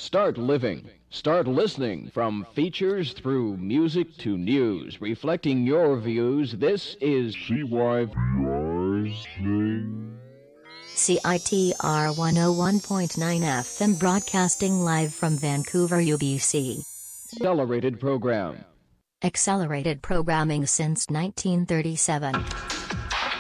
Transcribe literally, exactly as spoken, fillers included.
Start living. Start listening. From features through music to news, reflecting your views. This is C Y Yours C I T R one oh one point nine F M, broadcasting live from Vancouver, U B C. Accelerated Program. Accelerated programming since nineteen thirty-seven.